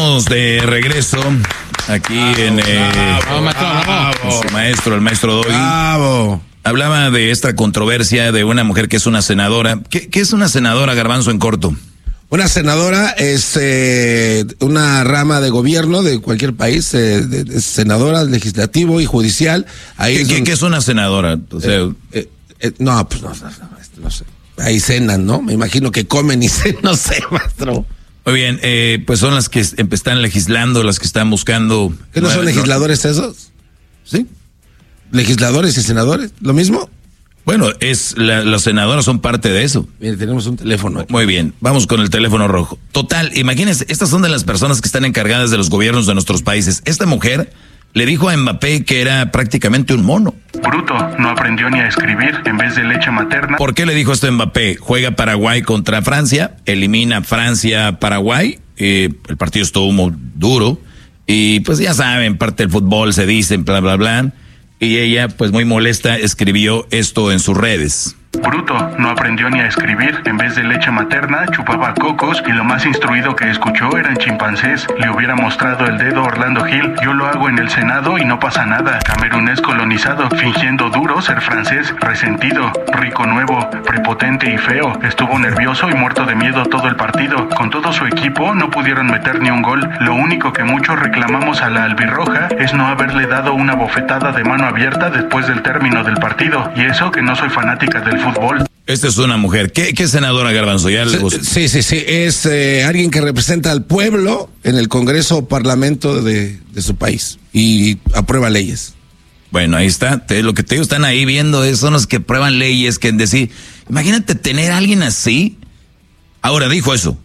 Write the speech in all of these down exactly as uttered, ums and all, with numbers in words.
estamos de regreso aquí bravo, en, eh, bravo, bravo. con su maestro, el maestro Doggy. Bravo. Hablaba de esta controversia de una mujer que es una senadora. ¿Qué, qué es una senadora, Garbanzo, en corto? Una senadora es eh, una rama de gobierno de cualquier país, eh, de, de senadora, legislativo y judicial. Ahí ¿Qué, es ¿qué, donde, ¿Qué es una senadora? O sea, eh, eh, eh, no, pues no, no, no, no sé. Ahí cenan, ¿no? Me imagino que comen y cenan, no sé, maestro. Muy bien, eh, pues son las que están legislando, las que están buscando... ¿Qué no son legisladores esos? Sí. ¿Legisladores y senadores? ¿Lo mismo? Bueno, es la, los senadores son parte de eso. Mire, tenemos un teléfono aquí. Muy bien, vamos con el teléfono rojo. Total, imagínense, estas son de las personas que están encargadas de los gobiernos de nuestros países. Esta mujer le dijo a Mbappé que era prácticamente un mono. Bruto, no aprendió ni a escribir en vez de leche materna. ¿Por qué le dijo esto a Mbappé? Juega Paraguay contra Francia, elimina Francia-Paraguay, eh, el partido estuvo muy duro, y pues ya saben, parte del fútbol se dicen, bla, bla, bla, y ella, pues muy molesta, escribió esto en sus redes. Bruto, no aprendió ni a escribir. En vez de leche materna, chupaba cocos y lo más instruido que escuchó eran chimpancés. Le hubiera mostrado el dedo Orlando Gil. Yo lo hago en el Senado y no pasa nada. Camerunés colonizado, fingiendo duro ser francés, resentido, rico nuevo, prepotente y feo. Estuvo nervioso y muerto de miedo todo el partido. Con todo su equipo no pudieron meter ni un gol. Lo único que muchos reclamamos a la albirroja es no haberle dado una bofetada de mano abierta después del término del partido. Y eso que no soy fanática del fútbol. Esta es una mujer. ¿Qué, qué senadora, Garbanzo? ¿Ya le gusta? Sí, sí, sí. Es eh, alguien que representa al pueblo en el Congreso o Parlamento de, de su país y aprueba leyes. Bueno, ahí está. Te, lo que te digo, están ahí viendo, es, son los que aprueban leyes, que en decir, imagínate tener a alguien así. Ahora dijo eso.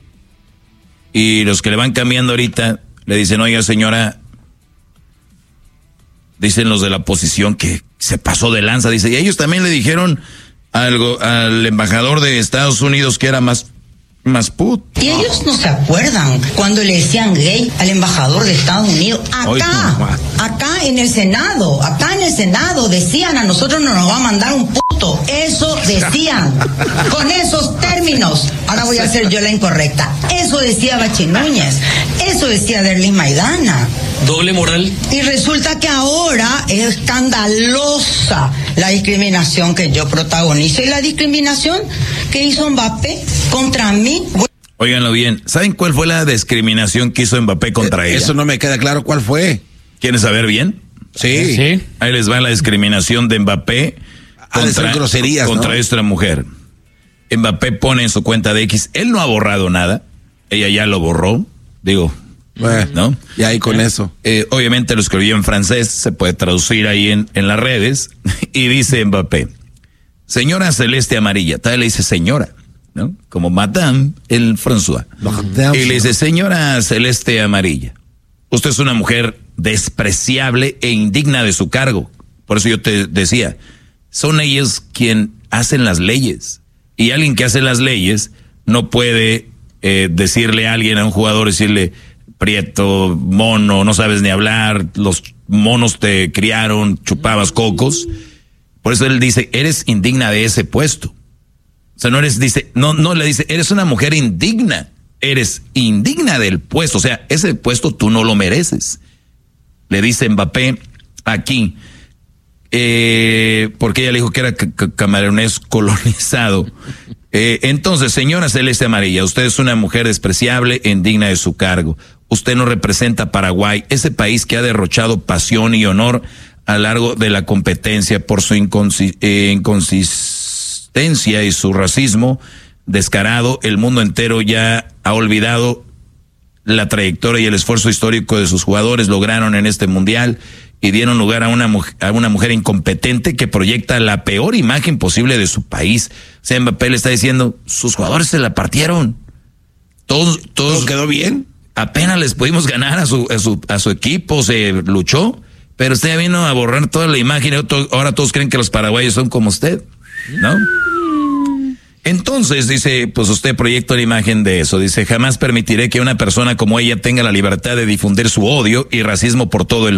Y los que le van cambiando ahorita le dicen, oiga, señora, dicen los de la oposición que se pasó de lanza. Dice, y ellos también le dijeron algo al embajador de Estados Unidos que era más, más put. Y ellos no se acuerdan cuando le decían gay al embajador de Estados Unidos. Acá, acá en el Senado, acá en el Senado decían, a nosotros no nos va a mandar un puto. Eso decían, con esos términos. Ahora voy a hacer yo la incorrecta. Eso decía Bachi Núñez, eso decía Derlis Maidana. Doble moral. Y resulta que ahora es escandalosa la discriminación que yo protagonizo y la discriminación que hizo Mbappé contra mí. Óiganlo bien, ¿saben cuál fue la discriminación que hizo Mbappé contra eh, ella? Eso no me queda claro cuál fue. ¿Quieren saber bien? Sí. Sí. Ahí les va la discriminación de Mbappé contra, groserías, contra ¿no? esta mujer. Mbappé pone en su cuenta de X, él no ha borrado nada, ella ya lo borró, digo... Bueno, ¿no? Y ahí con eso. Eh, obviamente lo escribió en francés, se puede traducir ahí en, en las redes, y dice Mbappé, señora celeste amarilla, tal le dice señora, ¿no? Como Madame el François. Madame. Y le dice, señora celeste amarilla, usted es una mujer despreciable e indigna de su cargo. Por eso yo te decía, son ellos quien hacen las leyes, y alguien que hace las leyes no puede eh, decirle a alguien, a un jugador, decirle, prieto, mono, no sabes ni hablar, los monos te criaron, chupabas cocos. Por eso él dice, eres indigna de ese puesto. O sea, no eres, dice, no, no le dice, eres una mujer indigna, eres indigna del puesto. O sea, ese puesto tú no lo mereces. Le dice Mbappé aquí, eh, porque ella le dijo que era camerunés colonizado. Eh, entonces, señora celeste amarilla, usted es una mujer despreciable e indigna de su cargo. Usted no representa a Paraguay, ese país que ha derrochado pasión y honor a lo largo de la competencia por su inconsi- eh, inconsistencia y su racismo descarado. El mundo entero ya ha olvidado la trayectoria y el esfuerzo histórico de sus jugadores. Lograron en este mundial y dieron lugar a una mujer, a una mujer incompetente que proyecta la peor imagen posible de su país. O sea, Mbappé le está diciendo, sus jugadores se la partieron. Todos, todos ¿Todo quedó bien? Apenas les pudimos ganar a su, a su, a su equipo, se luchó, pero usted vino a borrar toda la imagen. Ahora todos creen que los paraguayos son como usted, ¿no? Entonces, dice, pues usted proyecta la imagen de eso. Dice, jamás permitiré que una persona como ella tenga la libertad de difundir su odio y racismo por todo el